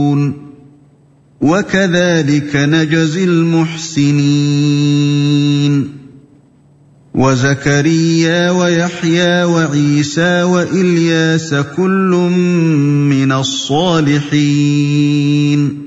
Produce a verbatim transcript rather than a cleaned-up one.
وكذلك نجزي المحسنين وزكريا ويحيى وعيسى وإلياس كل من الصالحين